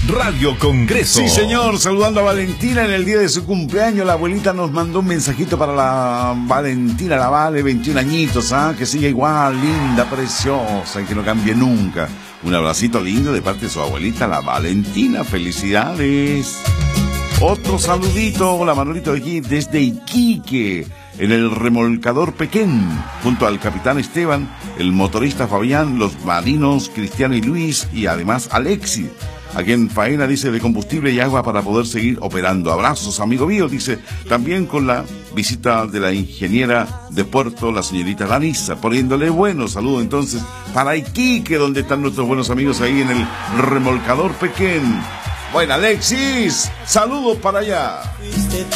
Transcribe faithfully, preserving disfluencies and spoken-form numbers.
Radio Congreso. Sí, señor, saludando a Valentina en el día de su cumpleaños. La abuelita nos mandó un mensajito para la Valentina, la Vale, veintiún añitos, ¿ah? Que siga igual, linda, preciosa y que no cambie nunca. Un abracito lindo de parte de su abuelita, la Valentina. Felicidades. Otro saludito, hola Manolito, aquí desde Iquique, en el remolcador Pequén, junto al capitán Esteban, el motorista Fabián, los marinos Cristiano y Luis y además Alexi. Aquí en faena, dice, de combustible y agua para poder seguir operando. Abrazos, amigo mío, dice, también con la visita de la ingeniera de puerto, la señorita Lanisa, poniéndole buenos saludos entonces para Iquique, donde están nuestros buenos amigos ahí en el remolcador Pequén. Bueno, Alexis, saludos para allá.